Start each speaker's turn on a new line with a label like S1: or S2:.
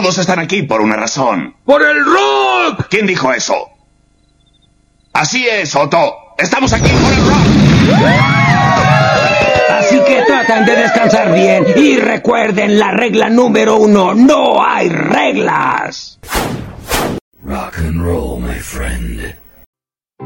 S1: Todos están aquí por una razón.
S2: ¡Por el rock!
S1: ¿Quién dijo eso? Así es, Otto. Estamos aquí por el rock.
S3: Así que traten de descansar bien y recuerden la regla número 1, no hay reglas.
S4: Rock and roll, my friend.